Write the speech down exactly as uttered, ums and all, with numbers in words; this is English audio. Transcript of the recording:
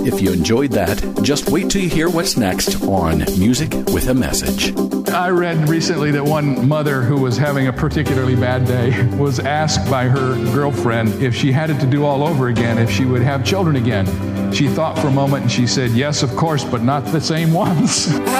If you enjoyed that, just wait till you hear what's next on Music with a Message. I read recently that one mother who was having a particularly bad day was asked by her girlfriend if she had it to do all over again, if she would have children again. She thought for a moment and she said, yes, of course, but not the same ones.